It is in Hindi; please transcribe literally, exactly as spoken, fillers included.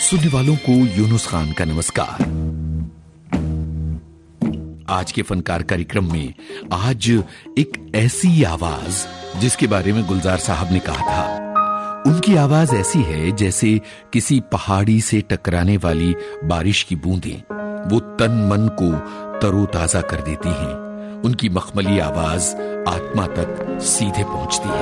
सुनने वालों को यूनुस खान का नमस्कार। आज के फनकार कार्यक्रम में आज एक ऐसी आवाज जिसके बारे में गुलजार साहब ने कहा था, उनकी आवाज ऐसी है जैसे किसी पहाड़ी से टकराने वाली बारिश की बूंदें वो तन मन को तरोताजा कर देती हैं। उनकी मखमली आवाज आत्मा तक सीधे पहुंचती है।